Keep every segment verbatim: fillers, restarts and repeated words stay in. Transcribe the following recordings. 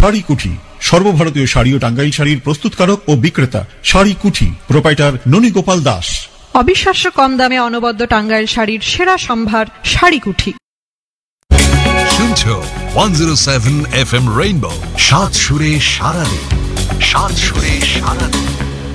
শাড়ি কুঠি, সর্বভারতীয় শাড়ি ও টাঙ্গাইল শাড়ির প্রস্তুতকারক ও বিক্রেতা শাড়ি কুঠি, প্রোপাইটার ননী গোপাল দাস। অবিশ্বাস্য কম দামে অনবদ্য টাঙ্গাইল শাড়ির সেরা সম্ভার শাড়ি কুঠি। শুনছো one zero seven F M rainbow, সাত সুরে সারাদিন, সাত সুরে সারাদিন।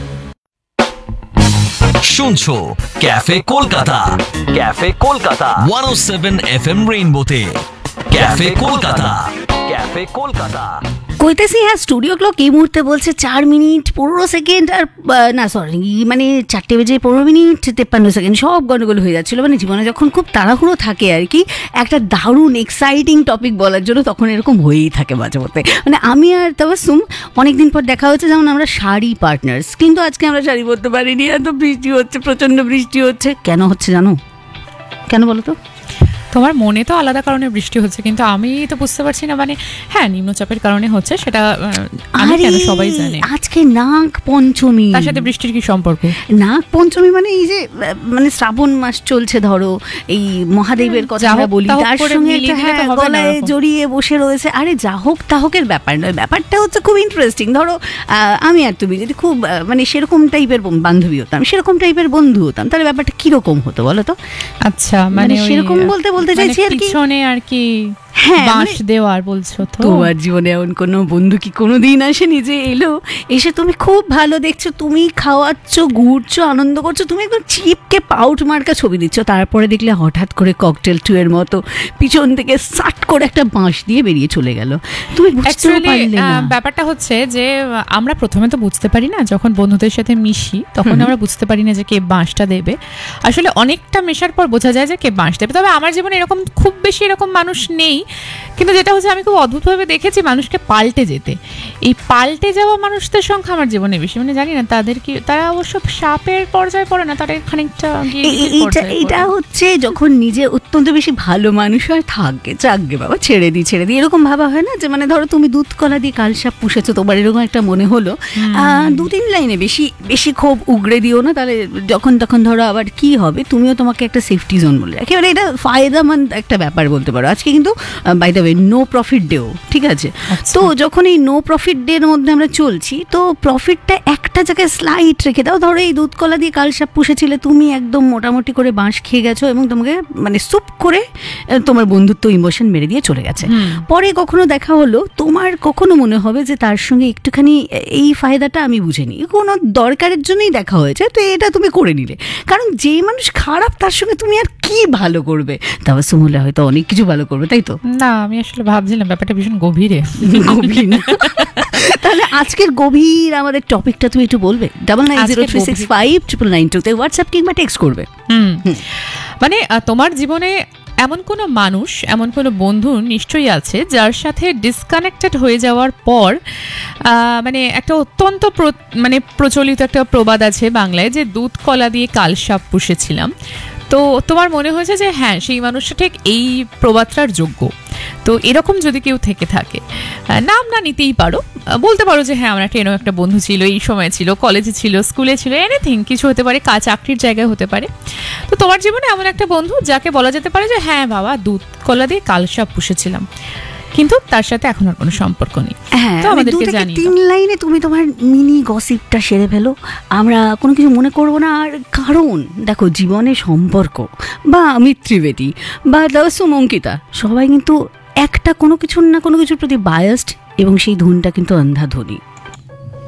শুনছো cafe Kolkata, cafe Kolkata one ও seven F M রেইনবোতে। Cafe Kolkata, cafe Kolkata. কইতেছি হ্যাঁ, স্টুডিও ক্লক এই মুহূর্তে বলছে চার মিনিট পনেরো সেকেন্ড আর না সরি মানে চারটে বেজে পনেরো মিনিট তেপ্পান্ন সেকেন্ড, সব গন্ডগোল হয়ে যাচ্ছিলো। মানে জীবনে যখন খুব তাড়াহুড়ো থাকে আর কি, একটা দারুণ এক্সাইটিং টপিক বলার জন্য তখন এরকম হয়েই থাকে মাঝে মধ্যে। মানে আমি আর তাবাসসুম অনেকদিন পর দেখা হচ্ছে, যেমন আমরা শাড়ি পার্টনার্স, কিন্তু আজকে আমরা শাড়ি পরতে পারিনি, এত বৃষ্টি হচ্ছে, প্রচণ্ড বৃষ্টি হচ্ছে। কেন হচ্ছে জানো? কেন বলো তো? তোমার মনে তো আলাদা কারণে বৃষ্টি হচ্ছে, কিন্তু আমি তো বুঝতে পারছি না। মানে হ্যাঁ, নিম্নচাপের কারণে হচ্ছে, সেটা আমি কেন সবাই জানে। আজকে নাগ পঞ্চমী, তার সাথে বৃষ্টির কি সম্পর্ক? নাগ পঞ্চমী মানে এই যে মানে শ্রাবণ মাস চলছে, ধরো এই মহাদেবের কথা বলি, তার সঙ্গে গলায় জড়িয়ে বসে রয়েছে। আরে যা হোক তাহকের ব্যাপার নয়, ব্যাপারটা হচ্ছে খুব ইন্টারেস্টিং। ধরো আমি আর তুমি যদি খুব মানে সেরকম টাইপের বান্ধবী হতাম, সেরকম টাইপের বন্ধু হতাম, তাহলে ব্যাপারটা কিরকম হতো বলো তো? আচ্ছা, মানে সেরকম বলতে বলতে চাইছি আর কি, পিছনে আর কি হ্যাঁ বাঁশ দেওয়ার বলছো তো। তোমার জীবনে এমন কোনো বন্ধু কি কোনোদিন আসেনি যে এলো, এসে তুমি খুব ভালো দেখছো, তুমি খাওয়াচ্ছ, ঘুরছো, আনন্দ করছো, তুমি একদম চিপকে পাউট মার্কা ছবি দিচ্ছ, তারপরে দেখলে হঠাৎ করে ককটেল টু এর মতো পিছন থেকে সাট করে একটা বাঁশ দিয়ে বেরিয়ে চলে গেল, তুমি বুঝতে পারলে না? ব্যাপারটা হচ্ছে যে আমরা প্রথমে তো বুঝতে পারি না, যখন বন্ধুদের সাথে মিশি তখন আমরা বুঝতে পারি না যে কে বাঁশটা দেবে। আসলে অনেকটা মেশার পর বোঝা যায় যে কে বাঁশ দেবে। তবে আমার জীবনে এরকম খুব বেশি এরকম মানুষ নেই, কিন্তু যেটা হচ্ছে আমি খুব অদ্ভুতভাবে দেখেছি মানুষকে পাল্টে যেতে। এই পাল্টে যাওয়া মানুষদের সংখ্যা আমার জীবনে বেশি। মানে জানি না তাদের কি, তারা অবশ্য সাপের পর্যায়ে পড়ে না, তারা খানিকটা এটা হচ্ছে যখন নিজে অত্যন্ত বেশি ভালো মানুষ হয়, থাকবে চাকবে বাবা, ছেড়ে দিই ছেড়ে দিই, এরকম ভাবা হয় না? যে মানে ধরো তুমি দুধ কলা দিয়ে কাল সাপ পুষেছো, তোমার এরকম একটা মনে হলো, দু তিন লাইনে বেশি বেশি ক্ষোভ উগড়ে দিও না, তাহলে যখন তখন ধরো আবার কি হবে, তুমিও তোমাকে একটা সেফটি জোন বলে রাখি। এবারে এটা ফায়দামন্দ একটা ব্যাপার বলতে পারো। আজকে কিন্তু by the way no profit ডেও, ঠিক আছে? তো যখন এই নো প্রফিট ডে এর মধ্যে আমরা চলছি, তো প্রফিটটা একটা জায়গায় স্লাইট রেখে দাও। ধরো এই দুধ কলা দিয়ে কালসাপ পুষেছিলে, তুমি একদম মোটামুটি করে বাঁশ খেয়ে গেছো এবং তোমাকে মানে সুপ করে তোমার বন্ধুত্ব ইমোশন মেরে দিয়ে চলে গেছে। পরে কখনো দেখা হলো, তোমার কখনো মনে হবে যে তার সঙ্গে একটুখানি এই ফায়দাটা আমি বুঝিনি, কোনো দরকারের জন্যই দেখা হয়েছে, তো এটা তুমি করে নিলে। কারণ যে মানুষ খারাপ তার সঙ্গে তুমি আর কি ভালো করবে? তারপর সুমলে হয়তো অনেক কিছু ভালো করবে, তাই তো? না, আমি আসলে ভাবছিলাম ব্যাপারটা ভীষণ গভীরে। গভীর না? তাহলে আজকের গভীর আমাদের টপিকটা তুমি একটু বলবে? Double nine zero three six five triple nine two তে হোয়াটসঅ্যাপ কিংবা টেক্সট করবে। হুম, মানে তোমার জীবনে এমন কোনো মানুষ, এমন কোনো বন্ধু নিশ্চয়ই আছে যার সাথে ডিসকানেক্টেড হয়ে যাওয়ার পর মানে একটা অত্যন্ত মানে প্রচলিত একটা প্রবাদ আছে বাংলায়, যে দুধ কলা দিয়ে কালসাপ পুষেছিলাম। তো তোমার মনে হয়েছে যে হ্যাঁ, সেই মানুষটা ঠিক এই প্রবাদটার যোগ্য। তো এরকম যদি কেউ থেকে থাকে, নাম না নিতেই পারো, বলতে পারো যে হ্যাঁ, আমার একটা এরকম একটা বন্ধু ছিল, এই সময় ছিল, কলেজে ছিল, স্কুলে ছিল, এনিথিং, কিছু হতে পারে, কাজ চাকরির জায়গায় হতে পারে। তো তোমার জীবনে এমন একটা বন্ধু যাকে বলা যেতে পারে যে হ্যাঁ বাবা, দুধ কলা দিয়ে কালসাপ পুষেছিলাম, কিন্তু তার সাথে এখন আর কোনো সম্পর্ক নেই। হ্যাঁ, দু থেকে তিন লাইনে তুমি তোমার মিনি গসিপটা সেরে ফেলো, আমরা কোনো কিছু মনে করবো না। আর কারণ দেখো, জীবনে সম্পর্ক বা মিত্রবেদী বা সুমঙ্কিতা সবাই কিন্তু একটা কোনো কিছুর না কোনো কিছুর প্রতি বায়াসড, এবং সেই ধুনটা কিন্তু অন্ধাধুনি।